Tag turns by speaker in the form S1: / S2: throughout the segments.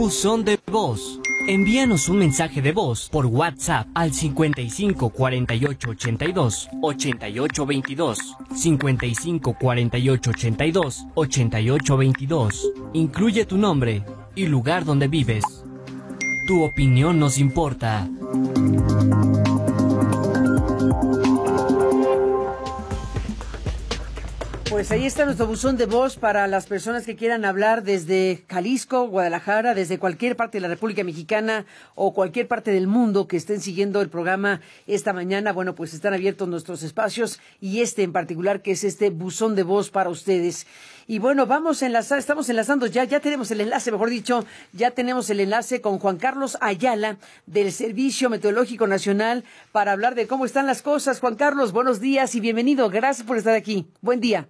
S1: Buzón de voz. Envíanos un mensaje de voz por WhatsApp al 55 48 82 88 22, 55 48 82 88 22. Incluye tu nombre y lugar donde vives. Tu opinión nos importa.
S2: Pues ahí está nuestro buzón de voz para las personas que quieran hablar desde Jalisco, Guadalajara, desde cualquier parte de la República Mexicana o cualquier parte del mundo que estén siguiendo el programa esta mañana. Bueno, pues están abiertos nuestros espacios y este en particular, que es este buzón de voz para ustedes. Y bueno, estamos enlazando ya tenemos el enlace, mejor dicho, ya tenemos el enlace con Juan Carlos Ayala del Servicio Meteorológico Nacional para hablar de cómo están las cosas. Juan Carlos, buenos días y bienvenido. Gracias por estar aquí. Buen día.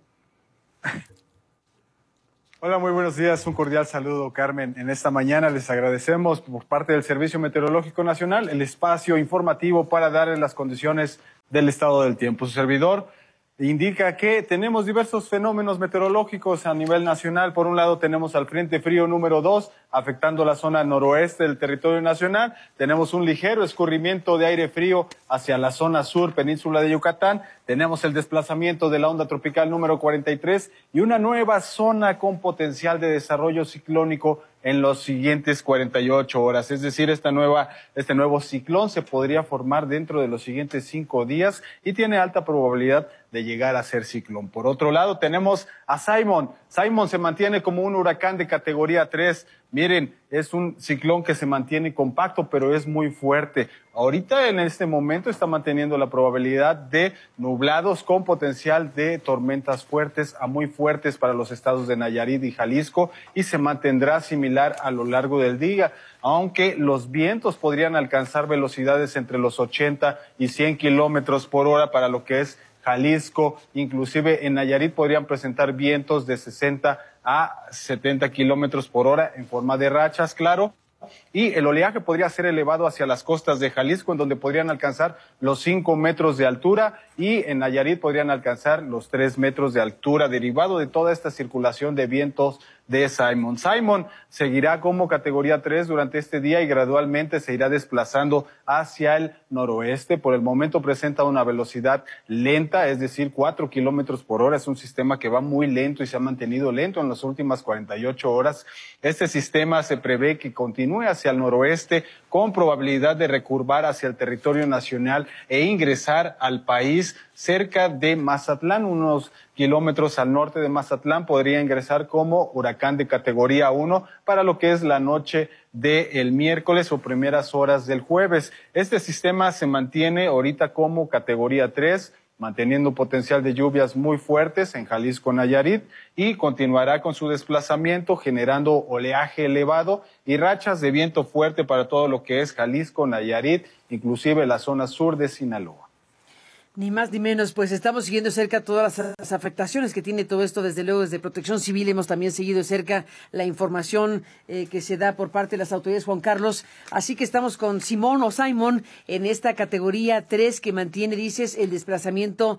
S3: Hola, muy buenos días. Un cordial saludo, Carmen. En esta mañana les agradecemos por parte del Servicio Meteorológico Nacional el espacio informativo para darles las condiciones del estado del tiempo. Su servidor indica que tenemos diversos fenómenos meteorológicos a nivel nacional. Por un lado tenemos al Frente Frío número 2 afectando la zona noroeste del territorio nacional. Tenemos un ligero escurrimiento de aire frío hacia la zona sur, península de Yucatán. Tenemos el desplazamiento de la onda tropical número 43 y una nueva zona con potencial de desarrollo ciclónico en los siguientes 48 horas. Es decir, este nuevo ciclón se podría formar dentro de los siguientes 5 días y tiene alta probabilidad de llegar a ser ciclón. Por otro lado, tenemos a Simon. Simon se mantiene como un huracán de categoría 3. Miren, es un ciclón que se mantiene compacto, pero es muy fuerte. Ahorita, en este momento, está manteniendo la probabilidad de nublados con potencial de tormentas fuertes a muy fuertes para los estados de Nayarit y Jalisco, y se mantendrá similar a lo largo del día, aunque los vientos podrían alcanzar velocidades entre los 80 y 100 kilómetros por hora para lo que es Jalisco. Inclusive en Nayarit podrían presentar vientos de 60 a 70 kilómetros por hora en forma de rachas, claro. Y el oleaje podría ser elevado hacia las costas de Jalisco, en donde podrían alcanzar los 5 metros de altura, y en Nayarit podrían alcanzar los 3 metros de altura, derivado de toda esta circulación de vientos de Simon. Simon seguirá como categoría 3 durante este día y gradualmente se irá desplazando hacia el noroeste. Por el momento presenta una velocidad lenta, es decir, 4 kilómetros por hora. Es un sistema que va muy lento y se ha mantenido lento en las últimas 48 horas. Este sistema se prevé que continúe hacia el noroeste con probabilidad de recurvar hacia el territorio nacional e ingresar al país cerca de Mazatlán, unos kilómetros al norte de Mazatlán. Podría ingresar como huracán de categoría 1 para lo que es la noche del miércoles o primeras horas del jueves. Este sistema se mantiene ahorita como categoría 3, manteniendo potencial de lluvias muy fuertes en Jalisco, Nayarit, y continuará con su desplazamiento generando oleaje elevado y rachas de viento fuerte para todo lo que es Jalisco, Nayarit, inclusive la zona sur de Sinaloa.
S2: Ni más ni menos, pues estamos siguiendo de cerca todas las afectaciones que tiene todo esto. Desde luego, desde Protección Civil hemos también seguido de cerca la información que se da por parte de las autoridades, Juan Carlos. Así que estamos con Simon en esta categoría 3 que mantiene, dices, el desplazamiento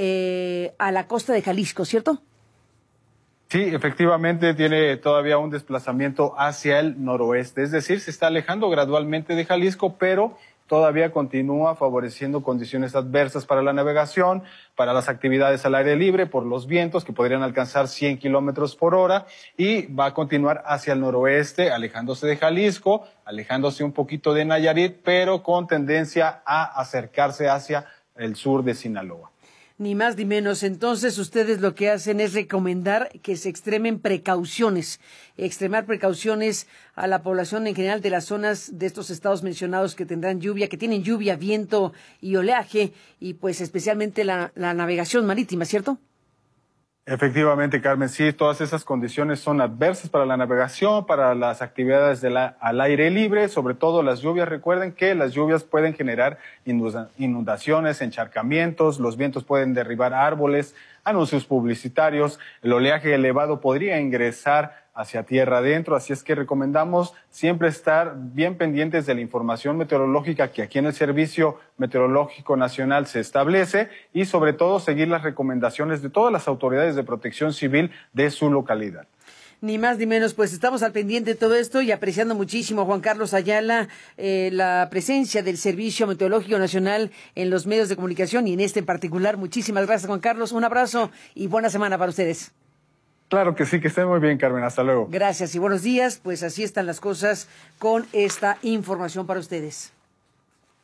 S2: a la costa de Jalisco, ¿cierto?
S3: Sí, efectivamente tiene todavía un desplazamiento hacia el noroeste, es decir, se está alejando gradualmente de Jalisco, pero todavía continúa favoreciendo condiciones adversas para la navegación, para las actividades al aire libre, por los vientos que podrían alcanzar 100 kilómetros por hora, y va a continuar hacia el noroeste, alejándose de Jalisco, alejándose un poquito de Nayarit, pero con tendencia a acercarse hacia el sur de Sinaloa.
S2: Ni más ni menos. Entonces, ustedes lo que hacen es recomendar que se extremen precauciones, extremar precauciones a la población en general de las zonas de estos estados mencionados que tendrán lluvia, que tienen lluvia, viento y oleaje, y pues especialmente la navegación marítima, ¿cierto?
S3: Efectivamente, Carmen, sí, todas esas condiciones son adversas para la navegación, para las actividades al aire libre, sobre todo las lluvias. Recuerden que las lluvias pueden generar inundaciones, encharcamientos, los vientos pueden derribar árboles, anuncios publicitarios, el oleaje elevado podría ingresar hacia tierra adentro, así es que recomendamos siempre estar bien pendientes de la información meteorológica que aquí en el Servicio Meteorológico Nacional se establece, y sobre todo seguir las recomendaciones de todas las autoridades de protección civil de su localidad.
S2: Ni más ni menos, pues estamos al pendiente de todo esto y apreciando muchísimo, Juan Carlos Ayala, la presencia del Servicio Meteorológico Nacional en los medios de comunicación y en este en particular. Muchísimas gracias, Juan Carlos. Un abrazo y buena semana para ustedes.
S3: Claro que sí, que estén muy bien, Carmen. Hasta luego.
S2: Gracias y buenos días. Pues así están las cosas con esta información para ustedes.